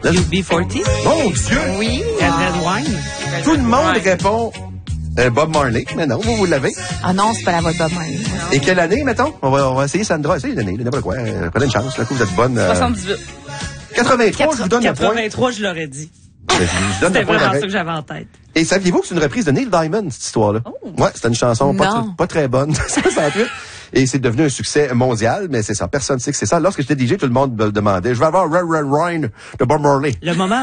UB40. Mon Dieu! Oui. Red Wine. Tout le monde répond Bob Marley, mais non, vous l'avez. Ah non, c'est pas la voix de Bob Marley. Et quelle année, mettons? On va essayer Sandra. Essayez l'année, n'importe quoi. Prenez une chance, là, que vous êtes bonne. 78. 83, je vous donne le point. 83, je l'aurais dit. Je donne C'était le point vraiment d'arrêt. ça que j'avais en tête. Et saviez-vous que c'est une reprise de Neil Diamond, cette histoire-là? Oh. Ouais, c'était une chanson Non. pas très bonne, 68. Et c'est devenu un succès mondial, mais c'est ça. Personne ne sait que c'est ça. Lorsque j'étais DJ, tout le monde me demandait, je vais avoir Run, Run, Run de Bob Marley. Le moment